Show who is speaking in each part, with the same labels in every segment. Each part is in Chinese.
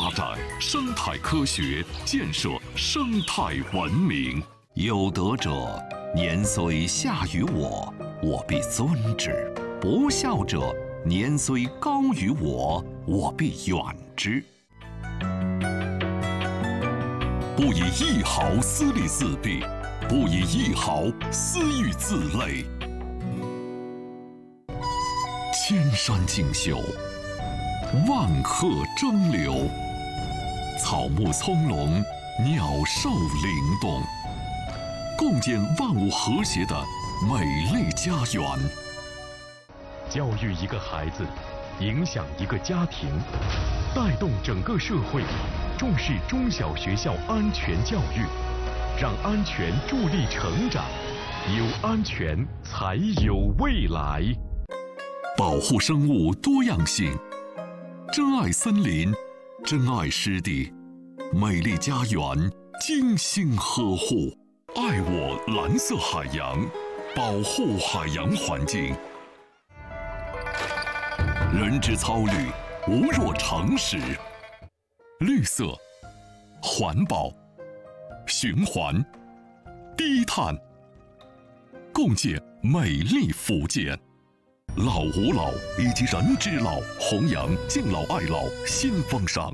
Speaker 1: 发展生态科学，建设生态文明。有德者，年虽下于我，我必尊之；不孝者，年虽高于我，我必远之。不以一毫私利自弊，不以一毫私欲自累。千山竞秀，万壑争流，草木葱茏，鸟兽灵动，共建万物和谐的美丽家园。
Speaker 2: 教育一个孩子，影响一个家庭，带动整个社会，重视中小学校安全教育，让安全助力成长，有安全才有未来。
Speaker 1: 保护生物多样性，珍爱森林，珍爱湿地，美丽家园精心呵护。爱我蓝色海洋，保护海洋环境。人之操虑，无若诚实。绿色、环保、循环、低碳，共建美丽福建。老吾老以及人之老，弘扬敬老爱老新风尚。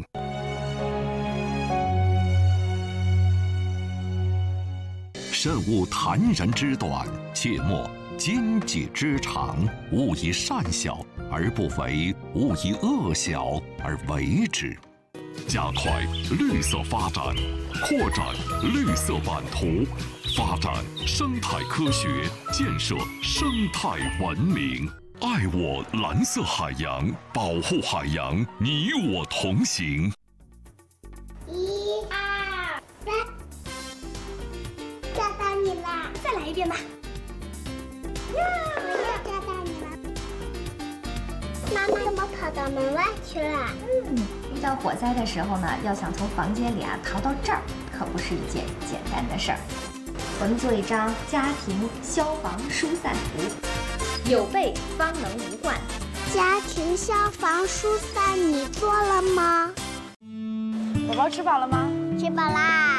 Speaker 1: 慎勿谈人之短，切莫奸己之长。勿以善小而不为，勿以恶小而为之。加快绿色发展，扩展绿色版图，发展生态科学，建设生态文明。爱我蓝色海洋，保护海洋，你我同行。
Speaker 3: 1、2、3，抓到你了！
Speaker 4: 再来一遍吧。
Speaker 3: 我又抓到你了。妈妈怎么跑到门外去了？
Speaker 4: 遇到火灾的时候呢，要想从房间里逃到这儿，可不是一件简单的事儿。我们做一张家庭消防疏散图，有备方能无患。
Speaker 3: 家庭消防疏散你做了吗？
Speaker 4: 宝宝吃饱了吗？
Speaker 3: 吃饱啦。